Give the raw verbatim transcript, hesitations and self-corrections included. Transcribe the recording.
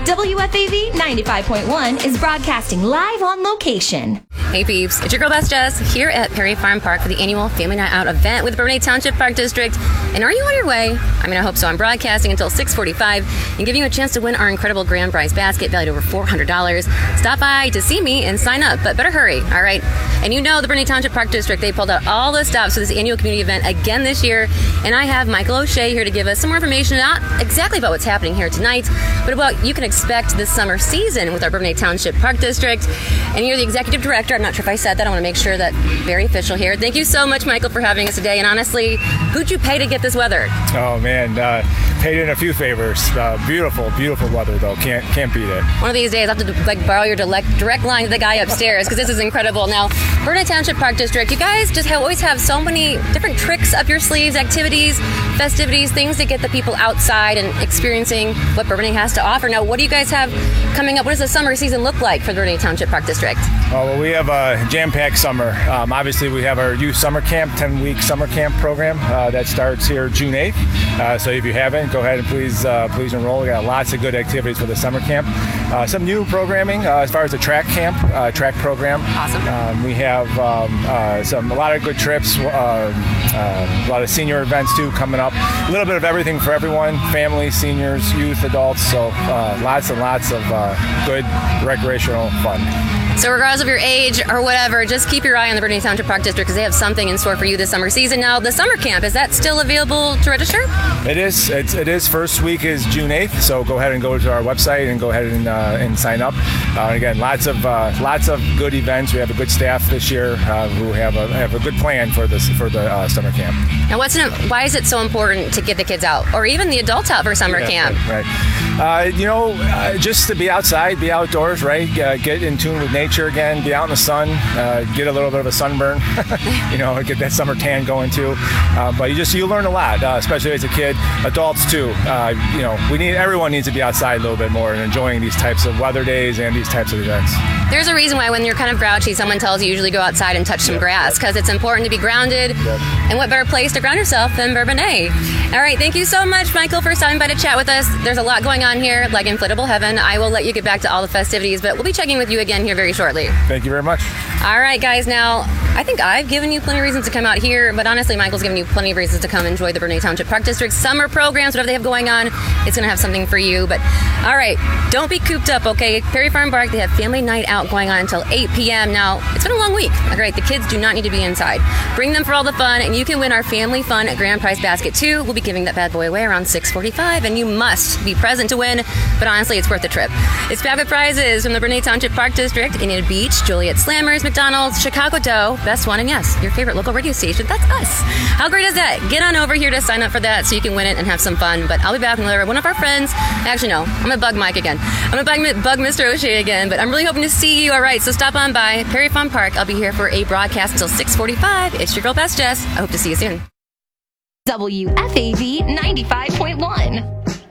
W F A V ninety-five point one is broadcasting live on location. Hey peeps, it's your girl Best Jess here at Perry Farm Park for the annual Family Night Out event with the Bourbonnais Township Park District. And are you on your way? I mean, I hope so. I'm broadcasting until six forty-five and giving you a chance to win our incredible grand prize basket valued over four hundred dollars. Stop by to see me and sign up, but better hurry, all right? And you know the Bourbonnais Township Park District, they pulled out all the stops for this annual community event again this year. And I have Michael O'Shea here to give us some more information, not exactly about what's happening here tonight, but about what you can expect this summer season with our Bourbonnais Township Park District. And you're the executive director. I'm not sure if I said that. I want to make sure that very official here. Thank you so much, Michael, for having us today. And honestly, who'd you pay to get this weather? Oh man, uh, paid in a few favors. Uh, beautiful, beautiful weather though. Can't can't beat it. One of these days, I'll have to like borrow your direct direct line to the guy upstairs because this is incredible. Now, Bourbonnais Township Park District, you guys just have, always have so many different tricks up your sleeves, activities, festivities, things to get the people outside and experiencing what Bourbonnais has to offer. Now, what do you guys have coming up? What does the summer season look like for the Bourbonnais Township Park District? Oh, well, we have a jam-packed summer. Um, obviously, we have our youth summer camp, ten-week summer camp program uh, that starts here June eighth. Uh, so if you haven't, go ahead and please uh, please enroll. We got lots of good activities for the summer camp. Uh, some new programming uh, as far as the track camp, uh, track program. Awesome. Um, we have um, uh, some a lot of good trips, uh, uh, a lot of senior events too coming up. A little bit of everything for everyone: families, seniors, youth, adults. So uh, lots and lots of uh, good recreational fun. So regardless of your age or whatever, just keep your eye on the Bourbonnais Township Park District because they have something in store for you this summer season. Now, the summer camp, is that still available to register? It is. It's, it is. First week is June eighth, so go ahead and go to our website and go ahead and, uh, and sign up. Uh, again, lots of uh, lots of good events. We have a good staff this year uh, who have a have a good plan for this for the uh, summer camp. Now, what's in, why is it so important to get the kids out or even the adults out for summer yeah, camp? Right. right. Uh, you know, uh, just to be outside, be outdoors, right? Uh, get in tune with nature again. Be out in the sun. Uh, get a little bit of a sunburn. you know, get that summer tan going too. Uh, but you just you learn a lot, uh, especially as a kid. Adults too. Uh, you know, we need everyone needs to be outside a little bit more and enjoying these types of weather days and these types of events. There's a reason why when you're kind of grouchy, someone tells you usually go outside and touch some yep, grass because yep. it's important to be grounded. Yep. And what better place to ground yourself than Bourbonnais? All right, thank you so much, Michael, for stopping by to chat with us. There's a lot going on here, like inflatable heaven. I will let you get back to all the festivities, but we'll be checking with you again here very shortly. Thank you very much. All right, guys. Now, I think I've given you plenty of reasons to come out here, but honestly, Michael's given you plenty of reasons to come enjoy the Bourbonnais Township Park District summer programs, whatever they have going on. It's going to have something for you. But all right, don't be cooped up, okay? Perry Farm Park, they have family night out going on until eight p.m. Now, it's been a long week. All right, the kids do not need to be inside. Bring them for all the fun, and you can win our family fun grand prize basket too. We'll be giving that bad boy away around six forty-five, and you must be present to win. But honestly, it's worth the trip. It's fabulous prizes from the Bourbonnais Township Park District, Indiana Beach, Joliet Slammers, McDonald's, Chicago Dough, Best One, and yes, your favorite local radio station. That's us. How great is that? Get on over here to sign up for that so you can win it and have some fun. But I'll be back with another one of our friends. Actually, no, I'm going to bug Mike again. I'm going to bug, bug Mister O'Shea again, but I'm really hoping to see you. All right, so stop on by Perry Farm Park. I'll be here for a broadcast until six forty-five. It's your girl, Best Jess. I hope to see you soon. W F A V ninety-five point one.